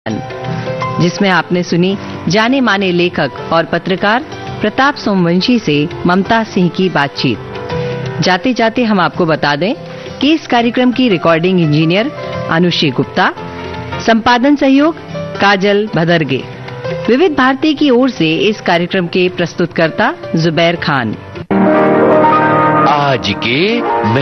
जिसमें आपने सुनी जाने माने लेखक और पत्रकार प्रताप सोमवंशी से ममता सिंह की बातचीत। जाते जाते हम आपको बता दें कि इस कार्यक्रम की रिकॉर्डिंग इंजीनियर अनुश्री गुप्ता, संपादन सहयोग काजल भदरगे। विविध भारती की ओर से इस कार्यक्रम के प्रस्तुतकर्ता जुबैर खान। आज के